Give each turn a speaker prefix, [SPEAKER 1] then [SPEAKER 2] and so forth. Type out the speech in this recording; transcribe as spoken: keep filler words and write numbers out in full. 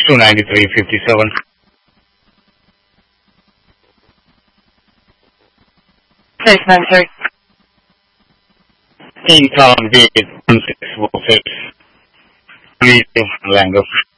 [SPEAKER 1] two ninety-three fifty-seven.
[SPEAKER 2] six ninety-three.
[SPEAKER 1] King Tom David one six four six. Language.